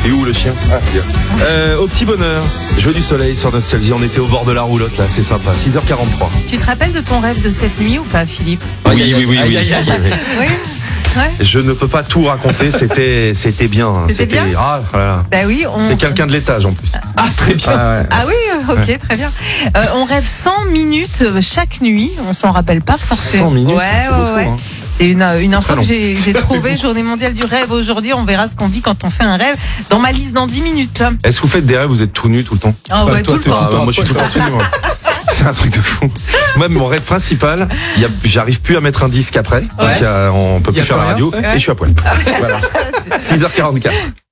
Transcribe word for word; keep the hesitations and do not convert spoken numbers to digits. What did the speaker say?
Et où le chien? Ah, bien. Euh, au petit bonheur, jeu du soleil sur Nostalgie. On était au bord de la roulotte là, c'est sympa. six heures quarante-trois. Tu te rappelles de ton rêve de cette nuit ou pas, Philippe? Oui, oui, oui, oui. Aïe, aïe, aïe, aïe. Oui. Ouais. Je ne peux pas tout raconter, c'était, c'était bien. C'était bien Ah, voilà. Bah oui, on... C'est quelqu'un de l'étage en plus. Ah, très bien. Ah, ouais. Ah oui, ok, ouais. Très bien. Euh, on rêve cent minutes chaque nuit, on s'en rappelle pas forcément. cent minutes, ouais, c'est ouais, beaucoup, ouais. hein. C'est une, une info Très que long. j'ai, j'ai trouvée, journée mondiale du rêve aujourd'hui. On verra ce qu'on vit quand on fait un rêve dans ma liste dans dix minutes. Est-ce que vous faites des rêves, vous êtes tout nu tout le temps? Ah ouais, Bah, toi, tout le t'es temps. Ah, bah, moi je suis tout le temps tout nu. Moi. C'est un truc de fou. Moi, mon rêve principal, il y a, j'arrive plus à mettre un disque après. Ouais. Donc, euh, on peut Y a plus faire plus la radio. rien. Et je suis à poil. Voilà. six heures quarante-quatre.